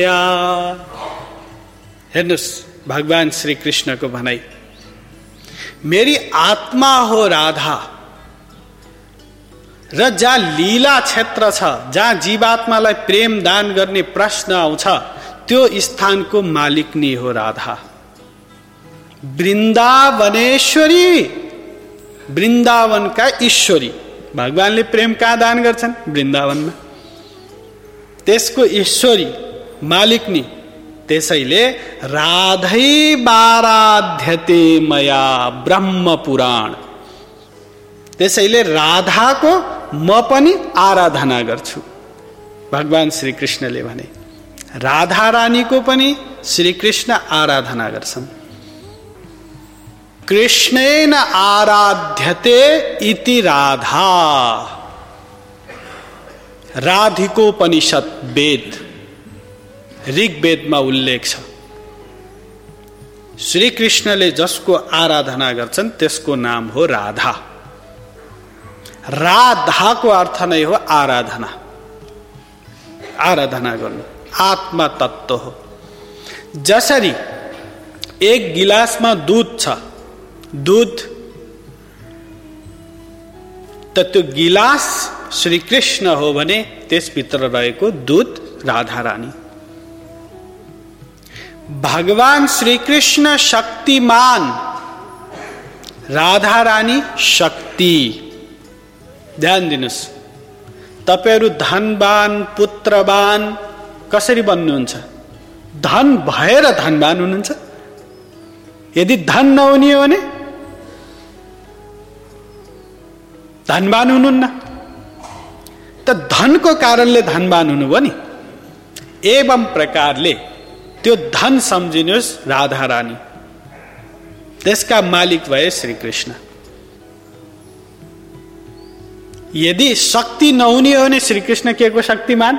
हेर्नुस् भगवान श्री कृष्ण को भनाई, मेरी आत्मा हो राधा र जहाँ लीला क्षेत्र छ, जहाँ जीवात्मालाई प्रेम दान गर्ने प्रश्न आउँछ, त्यो स्थानको मालिकनी हो राधा। वृन्दावनेश्वरी, वृन्दावनका ईश्वरी। भगवानले प्रेम कहाँ दान गर्छन्? वृन्दावनमा। त्यसको ईश्वरी मालिकनी। त्यसैले राधै बाराध्यते मया ब्रह्म पुराण। त्यसैले राधाको म पनि आराधना गर्छु। भगवान श्री कृष्णले भने राधा रानीको पनि श्री कृष्ण आराधना गर्छन्। कृष्णेन आराध्यते इति राधा। राधिकोपनिषद वेद ऋग्वेदमा उल्लेख छ। श्री कृष्णले जसको आराधना गर्छन् त्यसको नाम हो राधा। राधाको अर्थ नै हो आराधना। आराधना गर्नु आत्मा तत्व हो। जसरी एक गिलासमा दूध छ, दूध त त्यो गिलास श्री कृष्ण हो भने त्यसभित्र रहेको दूध राधा रानी। भगवान श्री कृष्ण शक्तिमान, राधा रानी शक्ति। ध्यान दिनुस्, तपाईहरु धनवान पुत्रवान कसरी बन्नुहुन्छ? धन भएर धनवान हुनुहुन्छ। यदि धन नहुने हो भने धनवान हुनुहुन्न। त धनको कारणले धनवान हुनुभयो नि। एवं प्रकारले त्यो धन सम्झिनुहोस् राधा रानी, त्यसका मालिक भए श्री कृष्ण। यदि शक्ति नहुने हो भने श्री कृष्ण के को शक्तिमान?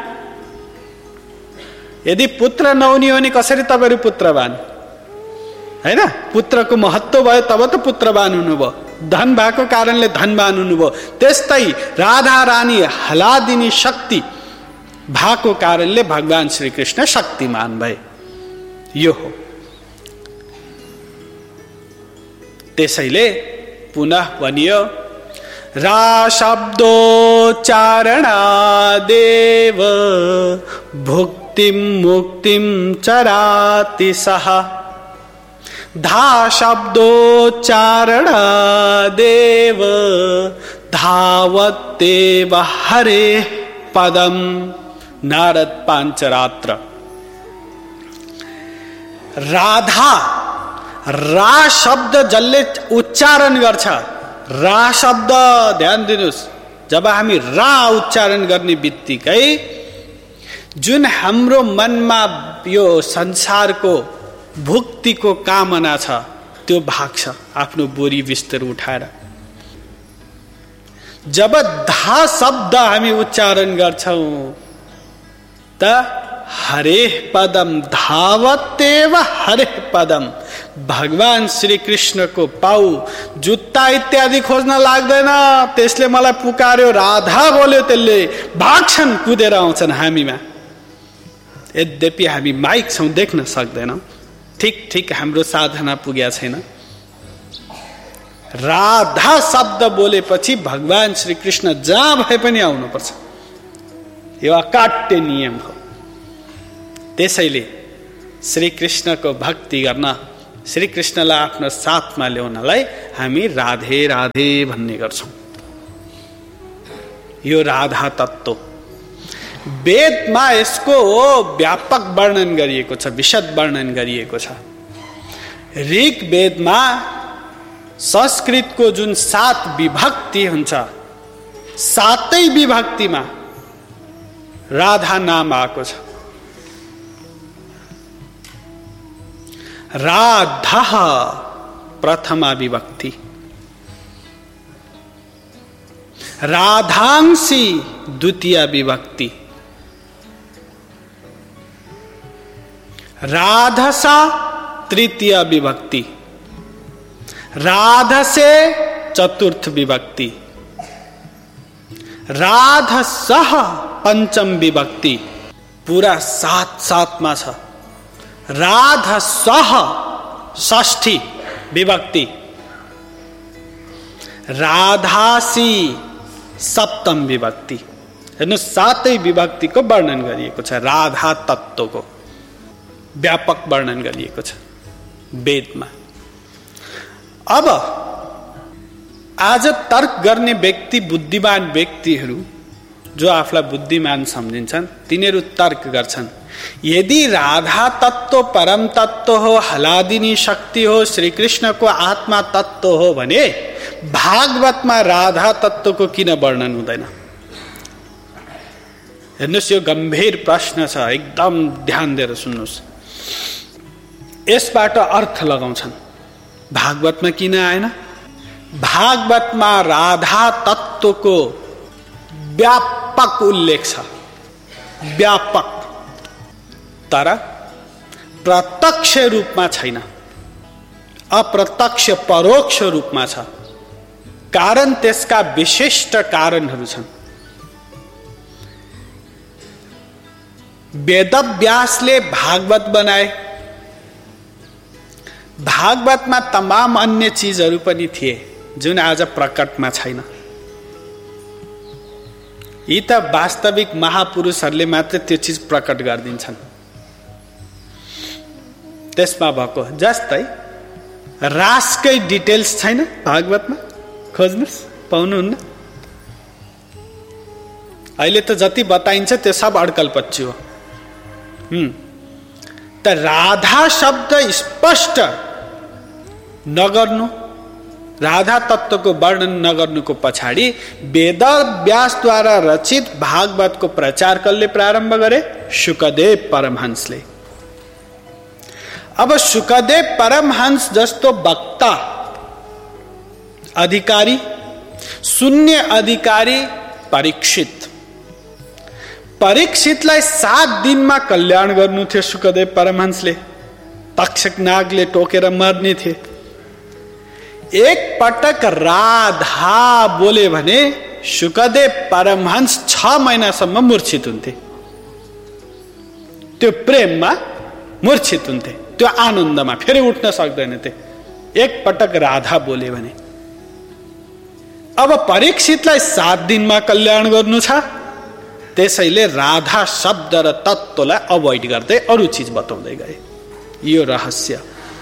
यदि पुत्र नहुने हो भने कसरी तपाईहरु पुत्रवान? हैन, पुत्रको महत्व भयो तब त पुत्रवान हुनुभयो। धन भएको कारणले धनवान हुनुभयो। त्यस्तै राधा रानी हलादिनी शक्ति भएको कारणले भगवान श्री कृष्ण शक्तिमान भए। यो हो। त्यसैले पुनः भनियो रा शब्दोच्चारणादेव भुक्तिं मुक्तिं चराति सः। धा शब्दोच्चारणादेव धावत्येव हरे पदम। नारद पांचरात्र। राधा रा शब्द जसले उच्चारण गर्छ, रा शब्द ध्यान दिनुस्, जब हामी रा उच्चारण गर्ने बित्तिकै जुन हाम्रो मनमा यो संसारको भुक्तिको कामना छ त्यो भाग्छ आफ्नो बोरी बिस्तर उठाएर। जब धा शब्द हामी उच्चारण गर्छौं त हरे पदम धावत्येव हरे पदम। भगवान श्री कृष्ण को पाउ जुत्ता इत्यादि खोज्न लाग्दैन। त्यसले मलाई पुकार्यो, राधा बोल्यो, त्यसले भाग्छन्, कुदेर आउँछन् हामीमा। यद्यपि हामी माइक छौं, देख्न सक्दैनौं। ठीक हाम्रो साधना पुग्या छैन। राधा शब्द बोलेपछि भगवान श्री कृष्ण जहाँ भए पनि आउनुपर्छ। यो अकाट्य नियम हो। त्यसैले श्री कृष्णको भक्ति गर्न, श्री कृष्णलाई आफ्नो साथमा ल्याउनलाई हामी राधे राधे भन्ने गर्छौं। यो राधा तत्व वेदमा यसको व्यापक वर्णन गरिएको छ, विशद वर्णन गरिएको छ। ऋग वेदमा संस्कृतको जुन 7 विभक्ति हुन्छ, 7 विभक्तिमा राधा नाम आएको छ। राधा प्रथमा विभक्ति, राधांसी द्वितीय विभक्ति, राधसा तृतीय विभक्ति, राधसे चतुर्थ विभक्ति, राधसः पंचम विभक्ति, पुरा साथमा छ। राधा सह षष्ठी विभक्ति, राधासी सप्तम विभक्ति। हेर्नु, 7 विभक्तिको वर्णन गरिएको छ। राधा तत्त्वको व्यापक वर्णन गरिएको छ वेदमा। अब आज तर्क गर्ने व्यक्ति, बुद्धिमान व्यक्तिहरू जो आफूलाई बुद्धिमान सम्झिन्छन्, तिनीहरू तर्क गर्छन्, यदि राधा तत्त्व परम तत्त्व हो, हलादिनी शक्ति हो, श्री कृष्णको आत्मा तत्त्व हो भने भागवतमा राधा तत्त्वको किन वर्णन हुँदैन? हेर्नुहोस्, यो गम्भीर प्रश्न छ, एकदम ध्यान दिएर सुन्नुहोस्। यसबाट अर्थ लगाउँछन्, भागवतमा किन आएन? भागवतमा राधा तत्त्वको व्यापक उल्लेख छ, व्यापक, तर प्रत्यक्ष रूपमा छैन, अप्रत्यक्ष परोक्ष रूपमा छ। कारण त्यसका विशिष्ट कारणहरू छन्। वेदव्यासले भागवत बनाए, भागवतमा तमाम अन्य चीजहरू पनि थिए जुन आज प्रकटमा छैन। यी त वास्तविक महापुरुषहरूले मात्र त्यो चीज प्रकट गरिदिन्छन्। त्यसमा भएको जस्तै रासकै डिटेल्स छैन भागवतमा, खोज्नुहोस्, पाउनुहुन्न। अहिले त जति बताइन्छ त्यो सब अड्कलपच्ची हो। त राधा शब्द स्पष्ट नगर्नु, राधा तत्त्वको वर्णन नगर्नुको पछाडि वेदव्यासद्वारा रचित भागवतको प्रचार कसले प्रारम्भ गरे? शुकदेव परमहंसले। अब शुकदेव परमहंस जस्तो वक्ता, अधिकारी, शून्य अधिकारी परीक्षित, परीक्षितलाई 7 दिनमा कल्याण गर्नु थियो शुकदेव परमहंसले। तक्षक नागले टोकेर मर्ने थिए। एक पटक राधा बोले भने शुकदेव परमहंस 6 महिनासम्म मूर्छित हुन्थे। त्यो प्रेममा मूर्छित हुन्थे, त्यो आनन्दमा फेरि उठ्न सक्दैनथे एक पटक राधा बोले भने। अब परीक्षितलाई 7 दिनमा कल्याण गर्नु छ, त्यसैले राधा शब्द र तत्त्वलाई अभोइड गर्दै अरू चीज बताउँदै गए। यो रहस्य।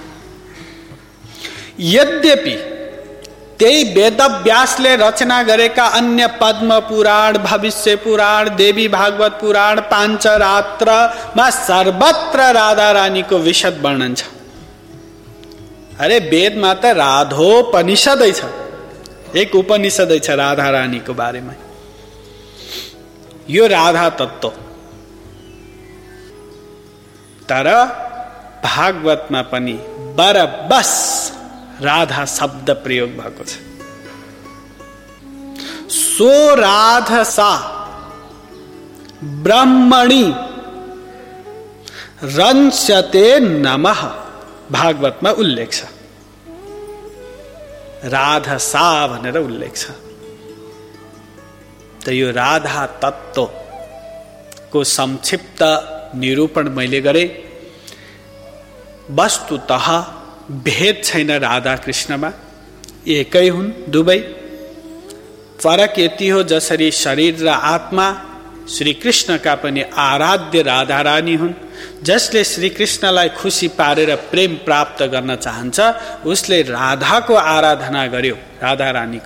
यद्यपि त्यही वेदव्यासले रचना गरेका अन्य पद्म पुराण, भविष्य पुराण, देवी भागवत पुराण, पाञ्चरात्रमा सर्वत्र राधा रानीको विशद वर्णन छ। अरे वेदमा त राधोपनिषदै छ, एक उपनिषदै छ राधा रानीको बारेमा। यो राधा तत्त्व, तर भागवतमा पनि बरबस राधा शब्द प्रयोग भएको छ। सो राधसा ब्रह्मणि रंस्यते नमः भागवतमा उल्लेख छ। राधसा भनेर उल्लेख छ। त यो राधा तत्त्वको संक्षिप्त निरूपण मैले गरे। वस्तुतः भेद छैन राधा कृष्णमा, एकै हुन् दुवै। फरक यति हो, जसरी शरीर र आत्मा श्री कृष्णका पनि आराध्य राधा रानी हुन्। जसले श्री कृष्णलाई खुसी पारेर प्रेम प्राप्त गर्न चाहन्छ उसले राधाको आराधना गर्यो, राधा रानीको